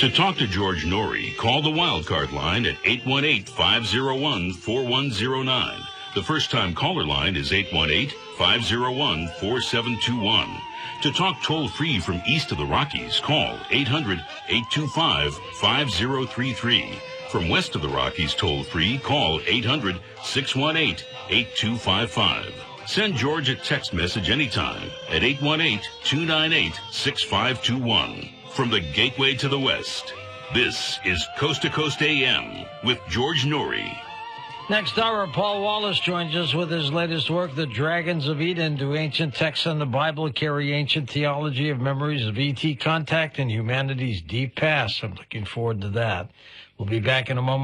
To talk to George Norrie, call the Wildcard line at 818-501-4109. The first-time caller line is 818-501-4721. To talk toll-free from east of the Rockies, call 800-825-5033. From west of the Rockies toll-free, call 800-618-8255. Send George a text message anytime at 818-298-6521. From the Gateway to the West, this is Coast to Coast AM with George Norrie. Next hour, Paul Wallace joins us with his latest work, The Dragons of Eden. Do ancient texts in the Bible carry ancient theology of memories of ET contact and humanity's deep past? I'm looking forward to that. We'll be back in a moment.